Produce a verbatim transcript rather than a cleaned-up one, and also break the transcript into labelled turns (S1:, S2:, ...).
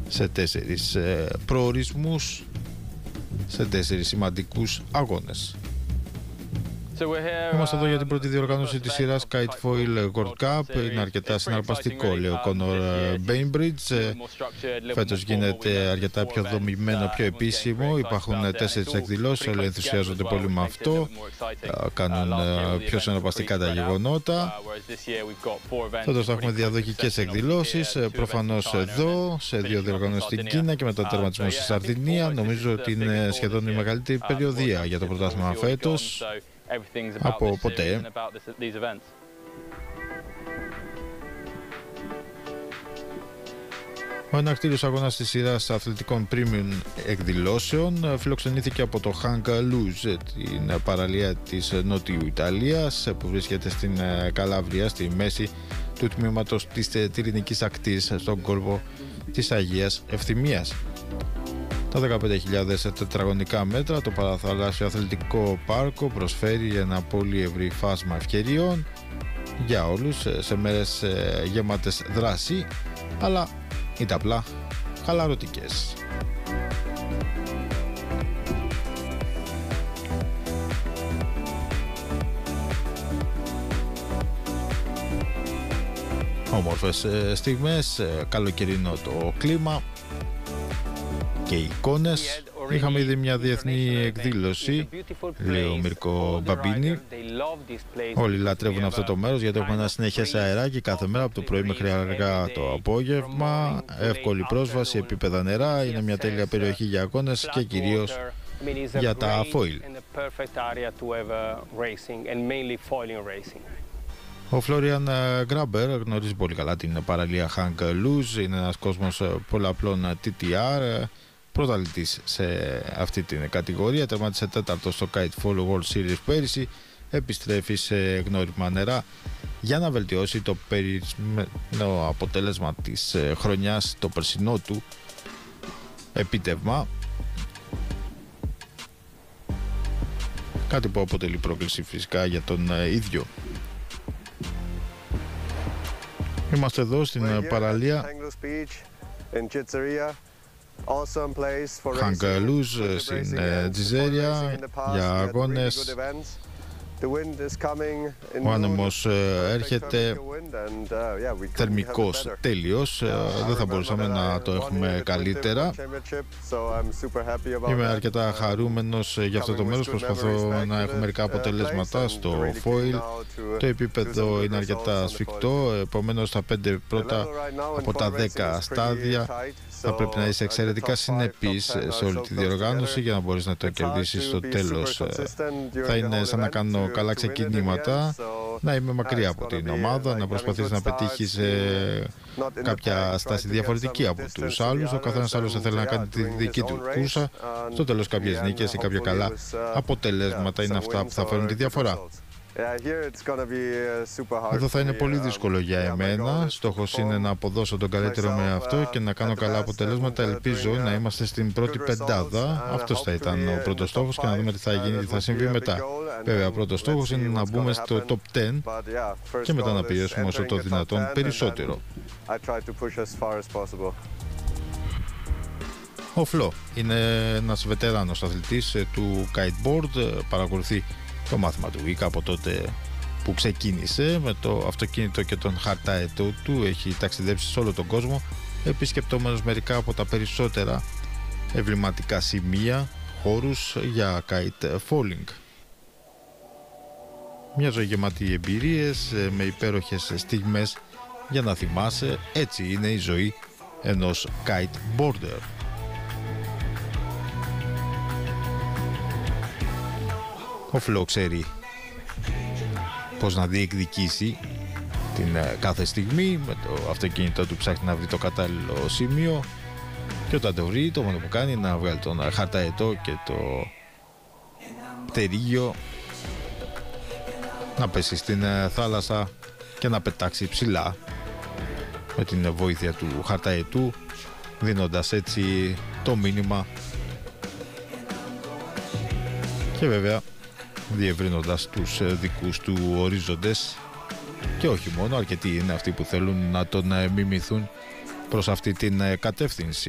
S1: σε τέσσερις προορισμούς, σε τέσσερις σημαντικούς αγώνες. Είμαστε εδώ για την πρώτη διοργάνωση της σειράς Kite Foil World Cup. Είναι αρκετά συναρπαστικό, λέει ο Κόνορ Bainbridge. Φέτος γίνεται αρκετά πιο δομημένο, πιο επίσημο. Υπάρχουν τέσσερις εκδηλώσεις, όλοι ενθουσιάζονται πολύ με αυτό. Κάνουν πιο συναρπαστικά τα γεγονότα. Φέτος θα έχουμε διαδοχικές εκδηλώσεις. Προφανώς εδώ, σε δύο διοργανώσεις στην Κίνα και μετά τερματισμό στη Σαρδινία. Νομίζω ότι είναι σχεδόν η μεγαλύτερη περιοδία για το πρωτάθλημα φέτος από ποτέ. Ο εναρκτήριος αγώνας της σειράς αθλητικών premium εκδηλώσεων φιλοξενήθηκε από το Hank Luz, την παραλία της Νότιου Ιταλίας, που βρίσκεται στην Καλάβρια, στη μέση του τμήματος της Τυρινικής Ακτής, στον κόλπο της Αγίας Ευθυμίας. Τα δεκαπέντε χιλιάδες τετραγωνικά μέτρα, το παραθαλάσσιο αθλητικό πάρκο προσφέρει ένα πολύ ευρύ φάσμα ευκαιριών για όλους σε μέρες γεμάτες δράση, αλλά είτε απλά χαλαρωτικές. Όμορφες στιγμές, καλοκαιρινό το κλίμα και οι εικόνες. Είχαμε ήδη μια διεθνή εκδήλωση, λέει ο Μίρκο Μπαμπίνι. Όλοι λατρεύουν αυτό το μέρος γιατί έχουμε ένα συνεχές αεράκι κάθε μέρα από το πρωί μέχρι αργά το απόγευμα. Εύκολη πρόσβαση, επίπεδα νερά, είναι μια τέλεια περιοχή για αγώνες και κυρίως για τα foil. Ο Φλόριαν Γκράμπερ γνωρίζει πολύ καλά την παραλία Hank Luz, είναι ένας κόσμος πολλαπλών τι τι αρ, πρωταθλητής σε αυτή την κατηγορία, τερμάτισε τέταρτο στο Kite Foil World Series πέρυσι, επιστρέφει σε γνώριμα νερά για να βελτιώσει το περισμένο αποτέλεσμα της χρονιάς, το περσινό του επίτευγμα, κάτι που αποτελεί πρόκληση φυσικά για τον ίδιο. Είμαστε εδώ στην παραλία Hank Luz στην Τζιζέρια για αγώνες. Ο άνεμος έρχεται θερμικός τέλειος, δεν θα μπορούσαμε να το έχουμε καλύτερα. Είμαι αρκετά χαρούμενος για αυτό το μέρος, προσπαθώ να έχω μερικά αποτελέσματα στο foil. Το επίπεδο είναι αρκετά σφιχτό, επομένως τα πέντε πρώτα από τα δέκα στάδια θα πρέπει να είσαι εξαιρετικά συνεπής σε όλη τη διοργάνωση για να μπορείς να το κερδίσεις στο τέλος. Θα είναι σαν να κάνω καλά ξεκινήματα, να είμαι μακριά από την ομάδα, να προσπαθείς να πετύχεις ε, κάποια στάση διαφορετική από τους άλλους. Ο καθένας άλλος θέλει να κάνει τη δική του κούρσα. Στο τέλος κάποιες νίκες ή κάποια καλά αποτελέσματα είναι αυτά που θα φέρουν τη διαφορά. Εδώ θα είναι πολύ δύσκολο για εμένα. Στόχος είναι να αποδώσω τον καλύτερο με αυτό και να κάνω καλά αποτελέσματα. Ελπίζω να είμαστε στην πρώτη πεντάδα. Αυτός θα ήταν ο πρώτος στόχος και να δούμε τι θα γίνει, τι θα συμβεί μετά. Βέβαια, ο πρώτος στόχος είναι να μπούμε στο top δέκα και μετά να πιέσουμε όσο το δυνατόν περισσότερο. Ο Φλό είναι ένας βετεράνος αθλητής του kiteboard, παρακολουθεί το μάθημα του Βίκα από τότε που ξεκίνησε με το αυτοκίνητο και τον χαρταετό του. Έχει ταξιδέψει σε όλο τον κόσμο, επισκεπτόμενος μερικά από τα περισσότερα εμβληματικά σημεία, χώρους για kite falling. Μια ζωή γεμάτη εμπειρίες, με υπέροχες στιγμές για να θυμάσαι. Έτσι είναι η ζωή ενός kiteboarder. Ο Φλό ξέρει πώς να διεκδικήσει την κάθε στιγμή. Με το αυτοκίνητό του ψάχνει να βρει το κατάλληλο σημείο και όταν το βρει, το μόνο που κάνει είναι να βγάλει τον χαρταετό και το πτερίγιο, να πέσει στην θάλασσα και να πετάξει ψηλά με την βοήθεια του χαρταετού, δίνοντας έτσι το μήνυμα και βέβαια διευρύνοντας τους δικούς του ορίζοντες. Και όχι μόνο, αρκετοί είναι αυτοί που θέλουν να τον μιμηθούν προς αυτή την κατεύθυνση.